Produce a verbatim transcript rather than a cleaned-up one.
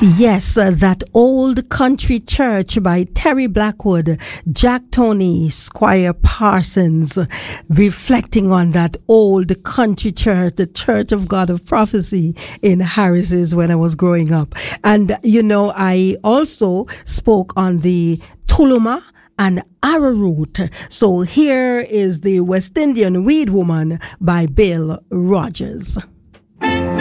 Yes, uh, that old country church by Terry Blackwood, Jack Tony, Squire Parsons, reflecting on that old country church, the Church of God of Prophecy in Harris's when I was growing up. And, you know, I also spoke on the Tuluma and Arrowroot. So here is the West Indian Weed Woman by Bill Rogers.